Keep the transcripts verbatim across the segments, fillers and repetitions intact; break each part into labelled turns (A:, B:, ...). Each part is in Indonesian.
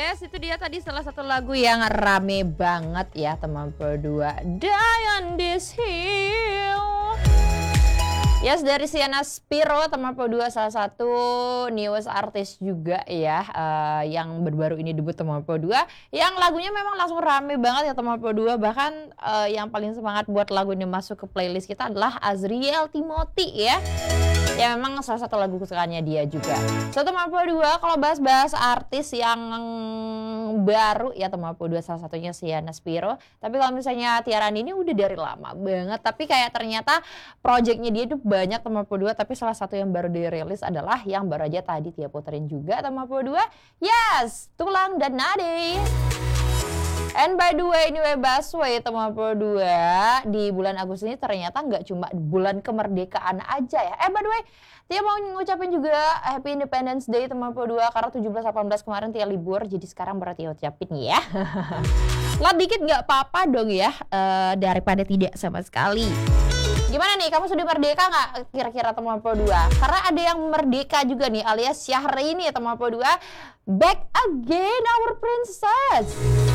A: Yes, itu dia tadi salah satu lagu yang rame banget ya teman berdua. Die on this hill. Yes, dari Sienna Spiro, teman berdua salah satu newest artis juga ya, uh, yang baru-baru ini debut teman berdua. Yang lagunya memang langsung rame banget ya teman berdua. Bahkan uh, yang paling semangat buat lagu ini masuk ke playlist kita adalah Azriel Timothy ya. Ya memang salah satu lagu kesukaannya dia juga. So teman berdua, kalau bahas-bahas artis yang baru ya teman berdua, salah satunya Sienna Spiro. Tapi kalau misalnya Tiara ini udah dari lama banget, tapi kayak ternyata projectnya dia itu banyak teman berdua. Tapi salah satu yang baru dirilis adalah yang baru aja tadi Tia puterin juga teman berdua. Yes, Tulang dan Nadi. And by the way, anyway Busway teman berdua, di bulan Agustus ini ternyata nggak cuma bulan kemerdekaan aja ya. Eh by the way, Tia mau ngucapin juga Happy Independence Day teman berdua, karena tujuh belas delapan belas kemarin Tia libur, jadi sekarang berarti ucapin ya. Lah dikit nggak apa-apa dong ya, uh, daripada tidak sama sekali. Gimana nih, kamu sudah merdeka nggak kira-kira teman berdua? Karena ada yang merdeka juga nih, alias Syahrini ya teman berdua. Back again our princess.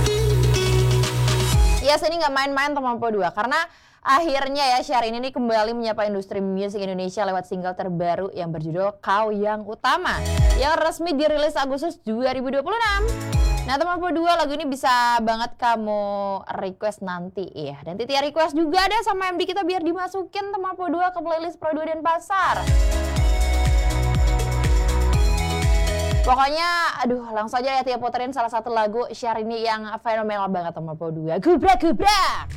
A: Yes, ini nggak main-main teman berdua, karena akhirnya ya Syahrini ini kembali menyapa industri musik Indonesia lewat single terbaru yang berjudul Kau Yang Utama, yang resmi dirilis Agustus dua ribu dua puluh enam. Nah teman berdua, lagu ini bisa banget kamu request nanti ya. Dan Titia request juga deh sama M D kita biar dimasukin teman berdua ke playlist Pro dua Denpasar. Pokoknya, aduh langsung aja ya Tia puterin salah satu lagu Syahrini yang fenomenal banget teman berdua. Gubrak gubrak!